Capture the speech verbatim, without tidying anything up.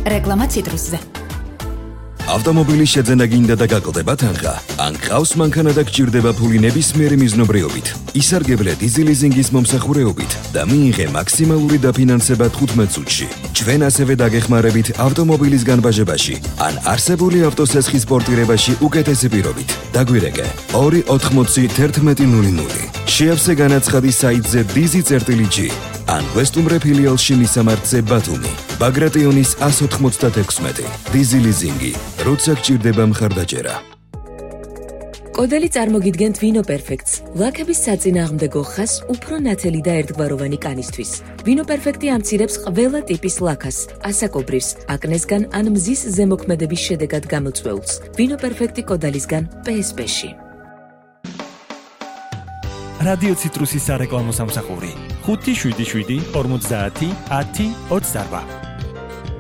რეკლამა ციტრუსზე. ავტომობილის შეძენა გინდა და გაკლდება თანხა. ან ყავს მანქანა და გჭირდება ფული ნებისმიერი მიზნობრიობით. ისარგებლე დიზელიზინგის მომსახურეობით და მიიღე მაქსიმალური დაფინანსება თხუთმეტ წუთში. ჩვენ ასევე დაგეხმარებით ავტომობილის განბაჟებაში ან არსებული ავტოსესხის პორტირებაში უკეთესი პირობით. დაგვირეკე ორი ოთხმოცი თერთმეტი ნული ნული. შეავსე განაცხადი საიტზე dizi.gi ან ვესტუმრე ფილიალში მისამართზე ბათუმი. ბაგრატიონის ას ოთხმოცდაექვსმეტი. დიზელიზინგი. როცა გჭირდება მხარდაჭერა. კოდელი წარმოგიდგენთ ვინო პერფექტს, ლაქების საწინააღმდეგო ხას უფრო ნათელი და ერთგვაროვანი კანისთვის. ვინო პერფექტი ამცირებს ყველა ტიპის ლაქას, ასაკობრირს, აკნესგან ან მზის ზემოქმედების შედეგად გამოწვეულს. ვინო პერფექტი კოდალისგან პე ეს პე-ში. რადიო ციტრუსის სარეკლამო სამსახური ხუთი შვიდი შვიდი ორმოცდაათი ათი ოცდაარბა.